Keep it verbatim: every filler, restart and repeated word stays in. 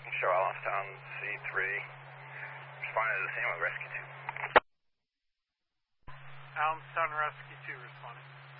Show Allenstown C three. Responding to the same with Rescue two. Allenstown Rescue two responding.